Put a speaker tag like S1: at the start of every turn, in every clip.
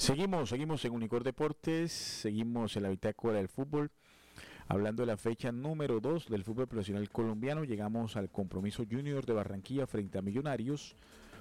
S1: Seguimos en Unicor Deportes, seguimos en la bitácora del fútbol, hablando de la fecha número 2 del fútbol profesional colombiano. Llegamos al compromiso Junior de Barranquilla frente a Millonarios,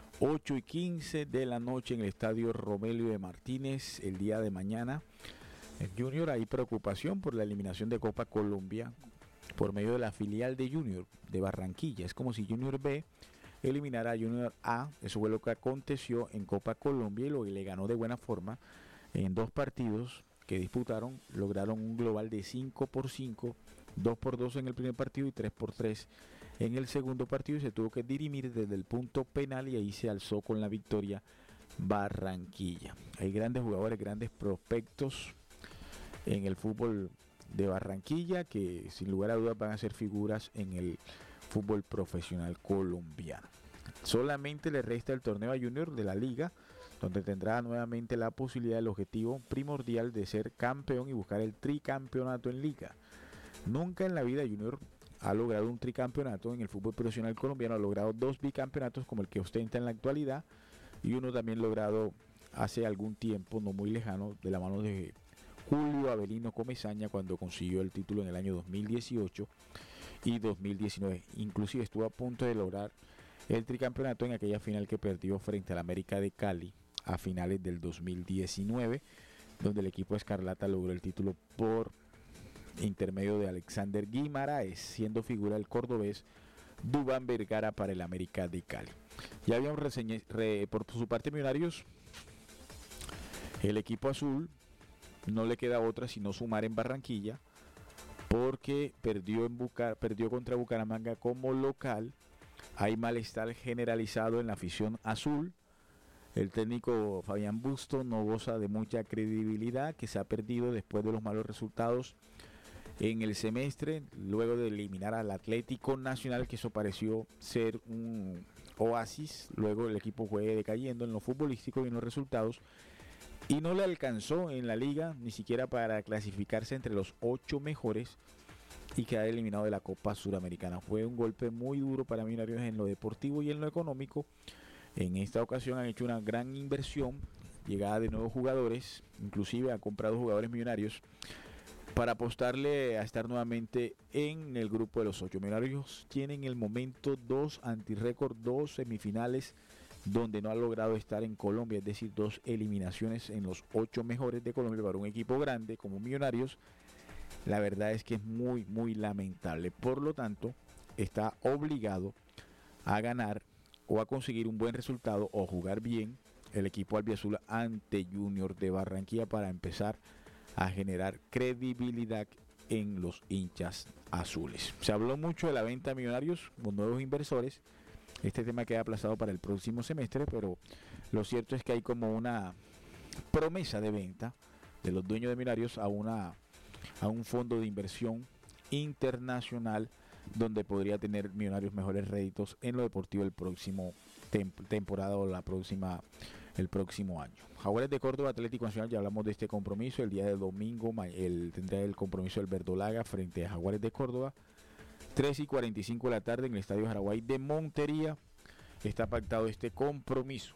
S1: 8:15 de la noche en el estadio Romelio de Martínez el día de mañana. El Junior, hay preocupación por la eliminación de Copa Colombia por medio de la filial de Junior de Barranquilla. Es como si Junior B eliminara a Junior A. Eso fue lo que aconteció en Copa Colombia y lo que le ganó de buena forma en dos partidos que disputaron. Lograron un global de 5-5, 2-2 en el primer partido y 3-3 en el segundo partido, y se tuvo que dirimir desde el punto penal y ahí se alzó con la victoria Barranquilla. Hay grandes jugadores, grandes prospectos en el fútbol de Barranquilla que sin lugar a dudas van a ser figuras en el fútbol profesional colombiano. Solamente le resta el torneo a Junior de la Liga, donde tendrá nuevamente la posibilidad del objetivo primordial de ser campeón y buscar el tricampeonato en Liga. Nunca en la vida Junior ha logrado un tricampeonato en el fútbol profesional colombiano. Ha logrado dos bicampeonatos como el que ostenta en la actualidad y uno también logrado hace algún tiempo, no muy lejano, de la mano de Julio Avelino Comesaña, cuando consiguió el título en el año 2018 y 2019. Inclusive estuvo a punto de lograr el tricampeonato en aquella final que perdió frente al América de Cali a finales del 2019, donde el equipo escarlata logró el título por intermedio de Alexander Guimaraes, siendo figura el cordobés Duván Vergara para el América de Cali. Ya habíamos por su parte Millonarios, el equipo azul no le queda otra sino sumar en Barranquilla, porque perdió contra Bucaramanga como local. Hay malestar generalizado en la afición azul. El técnico Fabián Busto no goza de mucha credibilidad, que se ha perdido después de los malos resultados en el semestre, luego de eliminar al Atlético Nacional, que eso pareció ser un oasis. Luego el equipo fue decayendo en lo futbolístico y en los resultados, y no le alcanzó en la liga ni siquiera para clasificarse entre los 8 mejores y quedar eliminado de la Copa Suramericana. Fue un golpe muy duro para Millonarios en lo deportivo y en lo económico. En esta ocasión han hecho una gran inversión, llegada de nuevos jugadores, inclusive han comprado jugadores Millonarios para apostarle a estar nuevamente en el grupo de los 8. Millonarios tiene en el momento 2 antirrécord, 2 semifinales donde no ha logrado estar en Colombia, es decir, 2 eliminaciones en los 8 mejores de Colombia. Para un equipo grande como Millonarios, la verdad es que es muy, muy lamentable. Por lo tanto, está obligado a ganar o a conseguir un buen resultado o jugar bien el equipo albiazul ante Junior de Barranquilla para empezar a generar credibilidad en los hinchas azules. Se habló mucho de la venta de Millonarios con nuevos inversores. Este tema queda aplazado para el próximo semestre, pero lo cierto es que hay como una promesa de venta de los dueños de Millonarios a un fondo de inversión internacional, donde podría tener Millonarios mejores réditos en lo deportivo el próximo temporada o el próximo año. Jaguares de Córdoba, Atlético Nacional, ya hablamos de este compromiso. El día de domingo tendrá el compromiso del Verdolaga frente a Jaguares de Córdoba, 3:45 de la tarde en el Estadio Jaraguay de Montería. Está pactado este compromiso.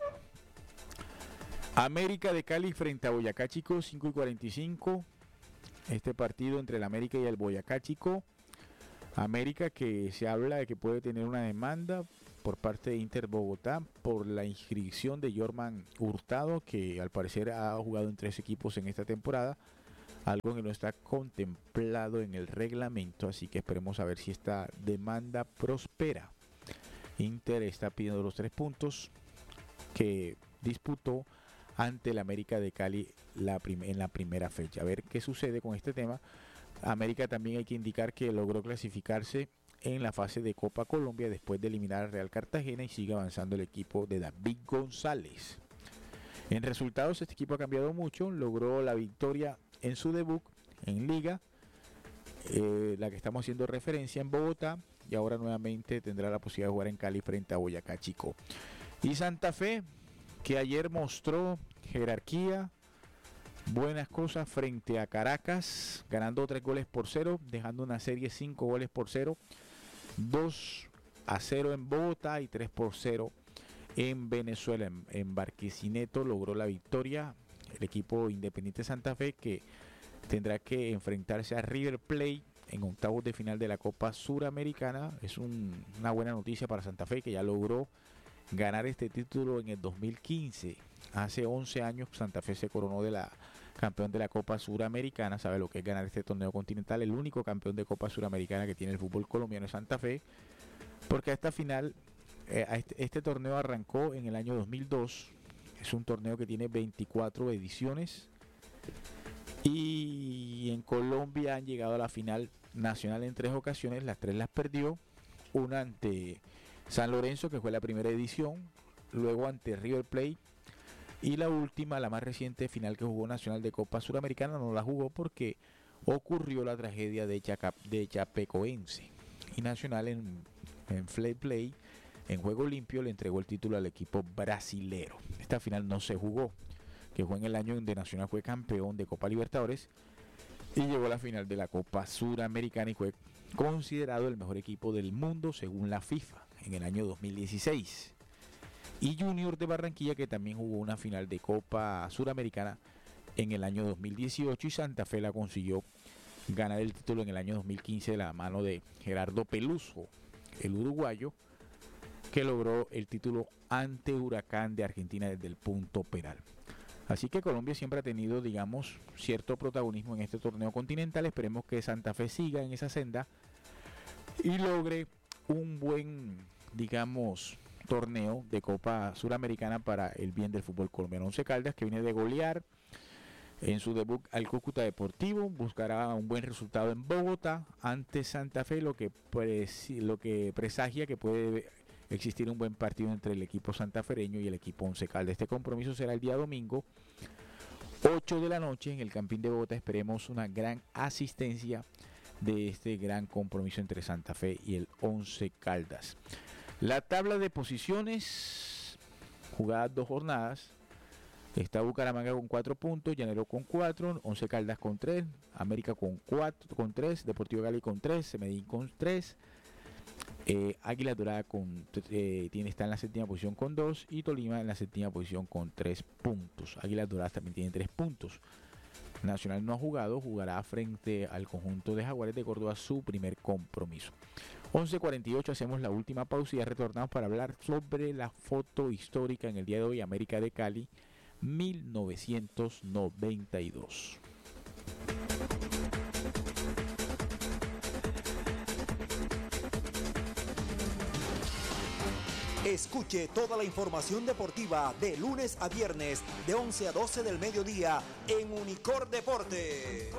S1: América de Cali frente a Boyacá Chico, 5:45. Este partido entre el América y el Boyacá Chico. América, que se habla de que puede tener una demanda por parte de Inter Bogotá por la inscripción de Jorman Hurtado, que al parecer ha jugado en 3 equipos en esta temporada, algo que no está contemplado en el reglamento, así que esperemos a ver si esta demanda prospera. Inter está pidiendo los 3 puntos que disputó ante el América de Cali en la primera fecha. A ver qué sucede con este tema. América también hay que indicar que logró clasificarse en la fase de Copa Colombia después de eliminar al Real Cartagena, y sigue avanzando el equipo de David González. En resultados, este equipo ha cambiado mucho. Logró la victoria en su debut en Liga, la que estamos haciendo referencia, en Bogotá, y ahora nuevamente tendrá la posibilidad de jugar en Cali frente a Boyacá Chico. Y Santa Fe, que ayer mostró jerarquía, buenas cosas frente a Caracas, ganando 3-0, dejando una serie 5-0, 2-0 en Bogotá y 3-0 en Venezuela. En Barquisimeto logró la victoria el equipo Independiente Santa Fe, que tendrá que enfrentarse a River Plate en octavos de final de la Copa Suramericana. Es una buena noticia para Santa Fe, que ya logró ganar este título en el 2015. Hace 11 años Santa Fe se coronó de la campeón de la Copa Suramericana. Sabe lo que es ganar este torneo continental. El único campeón de Copa Suramericana que tiene el fútbol colombiano es Santa Fe, porque a esta final, este torneo arrancó en el año 2002. Es un torneo que tiene 24 ediciones, y en Colombia han llegado a la final nacional en 3 ocasiones. Las 3 las perdió: una ante San Lorenzo, que fue la primera edición, luego ante River Plate, y la última, la más reciente final que jugó Nacional de Copa Suramericana, no la jugó porque ocurrió la tragedia de Chapecoense, y Nacional en fair play, en juego limpio, le entregó el título al equipo brasilero. Esta final no se jugó, que fue en el año donde Nacional fue campeón de Copa Libertadores y llegó a la final de la Copa Suramericana, y fue considerado el mejor equipo del mundo según la FIFA en el año 2016. Y Junior de Barranquilla, que también jugó una final de Copa Suramericana en el año 2018, y Santa Fe la consiguió ganar el título en el año 2015 de la mano de Gerardo Peluso, el uruguayo, que logró el título ante Huracán de Argentina desde el punto penal. Así que Colombia siempre ha tenido, digamos, cierto protagonismo en este torneo continental. Esperemos que Santa Fe siga en esa senda y logre un buen, digamos, torneo de Copa Suramericana para el bien del fútbol colombiano. Once Caldas, que viene de golear en su debut al Cúcuta Deportivo, buscará un buen resultado en Bogotá ante Santa Fe, lo que presagia que puede existir un buen partido entre el equipo santafereño y el equipo Once Caldas. Este compromiso será el día domingo, 8 de la noche, en el Campín de Bogotá. Esperemos una gran asistencia de este gran compromiso entre Santa Fe y el Once Caldas. La tabla de posiciones, jugadas 2 jornadas, está Bucaramanga con 4 puntos, Llanero con 4, Once Caldas con 3, América con 3, Deportivo Cali con 3, Medellín con 3, Águila Dorada está en la séptima posición con 2, y Tolima en la séptima posición con 3 puntos. Águila Dorada también tiene 3 puntos. Nacional no ha jugado, jugará frente al conjunto de Jaguares de Córdoba su primer compromiso. 11:48, hacemos la última pausa y ya retornamos para hablar sobre la foto histórica en el día de hoy, América de Cali 1992.
S2: Escuche toda la información deportiva de lunes a viernes de 11 a 12 del mediodía en Unicor Deporte.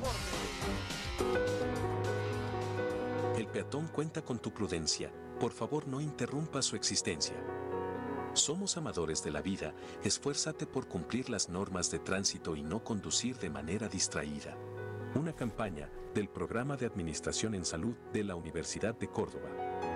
S3: El peatón cuenta con tu prudencia. Por favor, no interrumpa su existencia. Somos amadores de la vida, esfuérzate por cumplir las normas de tránsito y no conducir de manera distraída. Una campaña del Programa de Administración en Salud de la Universidad de Córdoba.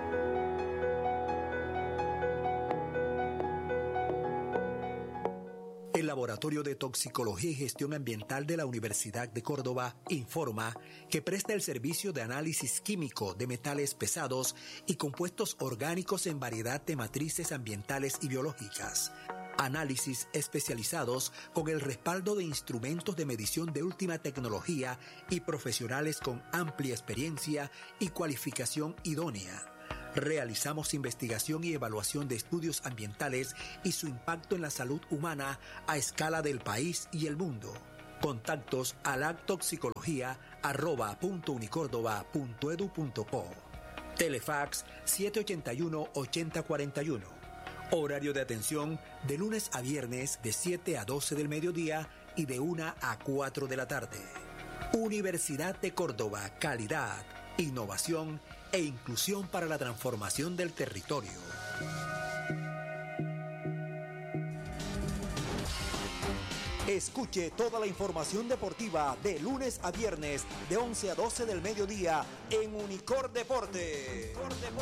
S2: El Laboratorio de Toxicología y Gestión Ambiental de la Universidad de Córdoba informa que presta el servicio de análisis químico de metales pesados y compuestos orgánicos en variedad de matrices ambientales y biológicas. Análisis especializados con el respaldo de instrumentos de medición de última tecnología y profesionales con amplia experiencia y cualificación idónea. Realizamos investigación y evaluación de estudios ambientales y su impacto en la salud humana a escala del país y el mundo. Contactos a lactoxicología@unicordoba.edu.co. Telefax 781-8041. Horario de atención de lunes a viernes de 7 a 12 del mediodía y de 1 a 4 de la tarde. Universidad de Córdoba, calidad, innovación e inclusión para la transformación del territorio. Escuche toda la información deportiva de lunes a viernes de 11 a 12 del mediodía en Unicor Deporte.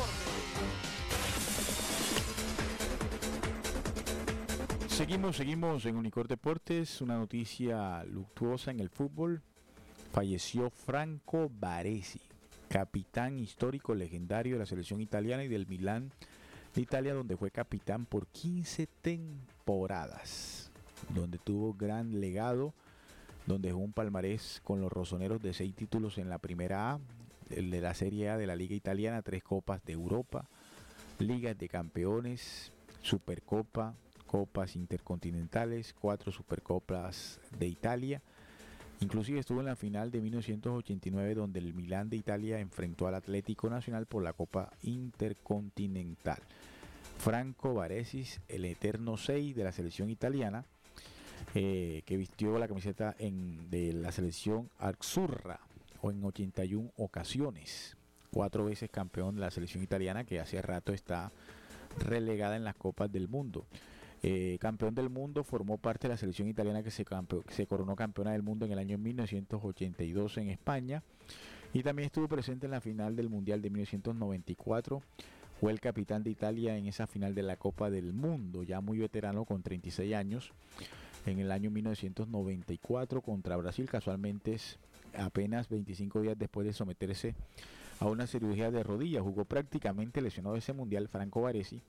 S1: Seguimos en Unicor Deportes. Una noticia luctuosa en el fútbol. Falleció Franco Baresi, capitán histórico legendario de la selección italiana y del Milán de Italia, donde fue capitán por 15 temporadas. donde tuvo gran legado, donde dejó un palmarés con los rosoneros de 6 títulos en la primera A, el de la Serie A de la Liga Italiana, 3 Copas de Europa, Ligas de Campeones, Supercopa, Copas Intercontinentales, 4 Supercopas de Italia. Inclusive estuvo en la final de 1989 donde el Milán de Italia enfrentó al Atlético Nacional por la Copa Intercontinental. Franco Baresi, el eterno 6 de la selección italiana, que vistió la camiseta de la selección azzurra en 81 ocasiones. 4 veces campeón de la selección italiana, que hace rato está relegada en las Copas del Mundo. Campeón del mundo, formó parte de la selección italiana que se coronó campeona del mundo en el año 1982 en España, y también estuvo presente en la final del Mundial de 1994. Fue el capitán de Italia en esa final de la Copa del Mundo, ya muy veterano con 36 años, en el año 1994 contra Brasil, casualmente apenas 25 días después de someterse a una cirugía de rodilla. Jugó prácticamente lesionado ese Mundial Franco Baresi,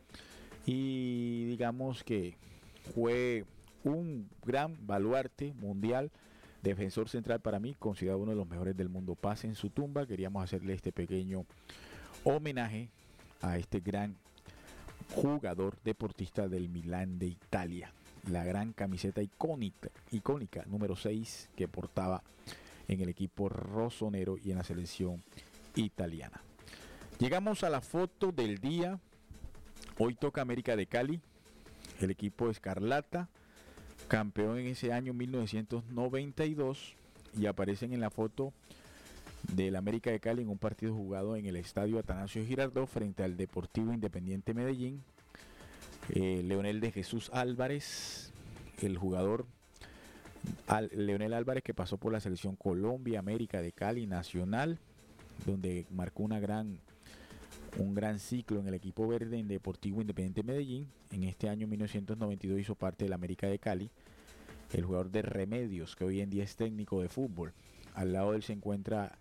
S1: y digamos que fue un gran baluarte mundial, defensor central para mí, considerado uno de los mejores del mundo. Paz en su tumba. Queríamos hacerle este pequeño homenaje a este gran jugador deportista del Milán de Italia. La gran camiseta icónica número 6 que portaba en el equipo rosonero y en la selección italiana. Llegamos a la foto del día. Hoy toca América de Cali, el equipo escarlata, campeón en ese año 1992, y aparecen en la foto del América de Cali en un partido jugado en el estadio Atanasio Girardot frente al Deportivo Independiente Medellín. Leonel de Jesús Álvarez, el jugador Leonel Álvarez, que pasó por la selección Colombia, América de Cali, Nacional, donde marcó un gran ciclo en el equipo verde en Deportivo Independiente Medellín. En este año 1992 hizo parte del América de Cali. El jugador de Remedios, que hoy en día es técnico de fútbol. Al lado de él se encuentra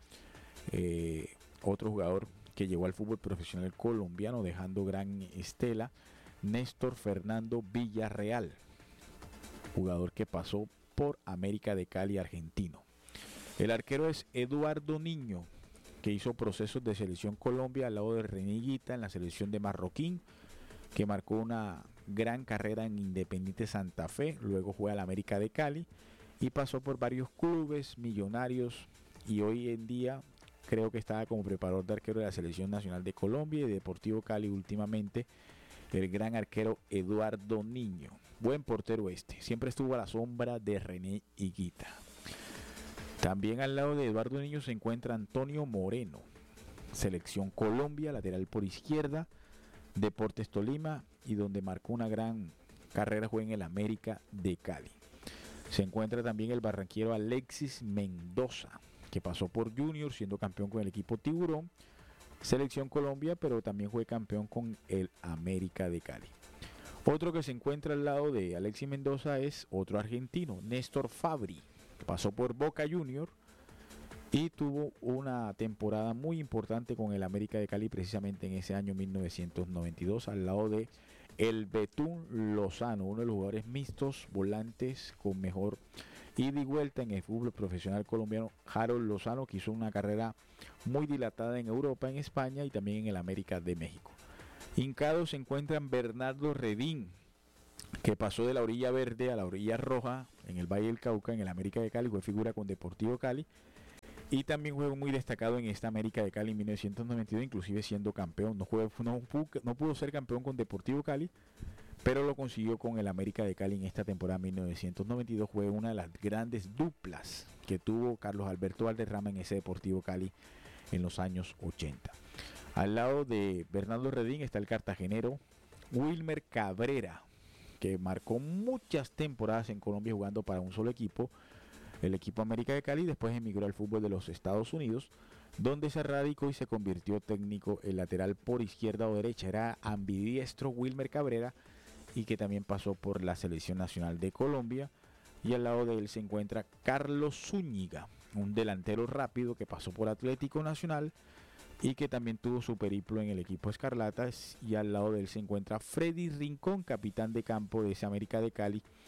S1: otro jugador que llegó al fútbol profesional colombiano dejando gran estela, Néstor Fernando Villarreal, jugador que pasó por América de Cali, argentino. El arquero es Eduardo Niño, que hizo procesos de selección Colombia al lado de René Higuita en la selección de Marroquín, que marcó una gran carrera en Independiente Santa Fe. Luego fue al América de Cali y pasó por varios clubes, Millonarios, y hoy en día creo que estaba como preparador de arquero de la Selección Nacional de Colombia y Deportivo Cali últimamente, el gran arquero Eduardo Niño. Buen portero siempre estuvo a la sombra de René Higuita. También al lado de Eduardo Niño se encuentra Antonio Moreno, Selección Colombia, lateral por izquierda, Deportes Tolima, y donde marcó una gran carrera fue en el América de Cali. Se encuentra también el barranquero Alexis Mendoza, que pasó por Junior siendo campeón con el equipo Tiburón, Selección Colombia, pero también fue campeón con el América de Cali. Otro que se encuentra al lado de Alexis Mendoza es otro argentino, Néstor Fabri, que pasó por Boca Junior y tuvo una temporada muy importante con el América de Cali precisamente en ese año 1992, al lado de el Betún Lozano, uno de los jugadores mixtos, volantes con mejor ida y vuelta en el fútbol profesional colombiano. Harold Lozano, que hizo una carrera muy dilatada en Europa, en España y también en el América de México. Hincados se encuentran Bernardo Redín, que pasó de la orilla verde a la orilla roja en el Valle del Cauca en el América de Cali, fue figura con Deportivo Cali y también fue muy destacado en esta América de Cali en 1992, inclusive siendo campeón. No pudo ser campeón con Deportivo Cali, pero lo consiguió con el América de Cali en esta temporada 1992. Fue una de las grandes duplas que tuvo Carlos Alberto Valderrama en ese Deportivo Cali en los años 80. Al lado de Bernardo Redín está el cartagenero Wilmer Cabrera, que marcó muchas temporadas en Colombia jugando para un solo equipo, el equipo América de Cali. Después emigró al fútbol de los Estados Unidos, donde se radicó y se convirtió técnico el lateral por izquierda o derecha. Era ambidiestro Wilmer Cabrera, y que también pasó por la Selección Nacional de Colombia. Y al lado de él se encuentra Carlos Zúñiga, un delantero rápido que pasó por Atlético Nacional y que también tuvo su periplo en el equipo Escarlatas. Y al lado de él se encuentra Freddy Rincón, capitán de campo de ese América de Cali,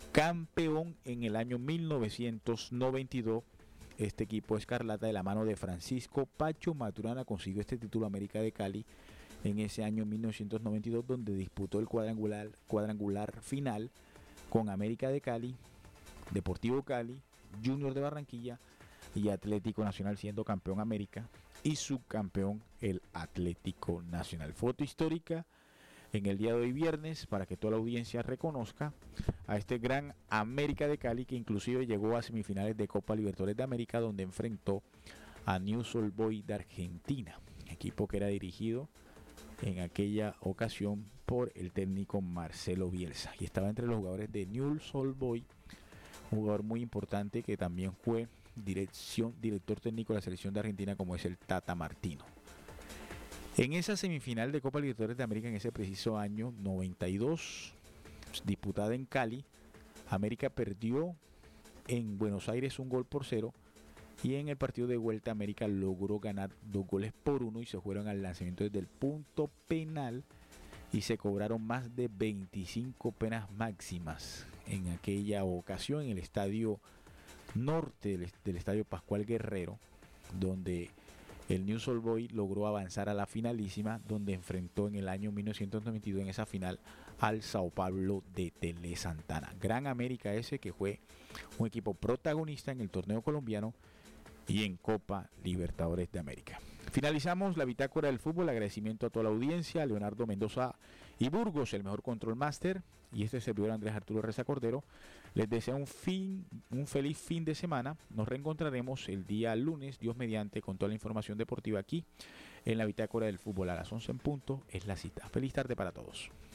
S1: Campeón en el año 1992, este equipo escarlata de la mano de Francisco Pacho Maturana consiguió este título América de Cali en ese año 1992, donde disputó el cuadrangular final con América de Cali, Deportivo Cali, Junior de Barranquilla y Atlético Nacional, siendo campeón América y subcampeón el Atlético Nacional. Foto histórica en el día de hoy viernes para que toda la audiencia reconozca a este gran América de Cali, que inclusive llegó a semifinales de Copa Libertadores de América, donde enfrentó a Newell's Old Boys de Argentina, equipo que era dirigido en aquella ocasión por el técnico Marcelo Bielsa, y estaba entre los jugadores de Newell's Old Boys, un jugador muy importante que también fue director técnico de la selección de Argentina, como es el Tata Martino. En esa semifinal de Copa Libertadores de América, en ese preciso año 92, disputada en Cali, América perdió en Buenos Aires 1-0, y en el partido de vuelta América logró ganar 2-1 y se fueron al lanzamiento desde el punto penal y se cobraron más de 25 penas máximas en aquella ocasión en el estadio norte del estadio Pascual Guerrero, donde el Newell's Old Boys logró avanzar a la finalísima, donde enfrentó en el año 1992 en esa final al Sao Paulo de Tele Santana. Gran América ese, que fue un equipo protagonista en el torneo colombiano y en Copa Libertadores de América. Finalizamos la bitácora del fútbol. Agradecimiento a toda la audiencia, a Leonardo Mendoza y Burgos, el mejor control master, y este servidor Andrés Arturo Reza Cordero. Les deseo un feliz fin de semana. Nos reencontraremos el día lunes, Dios mediante, con toda la información deportiva aquí en la bitácora del fútbol a las 11 en punto. Es la cita. Feliz tarde para todos.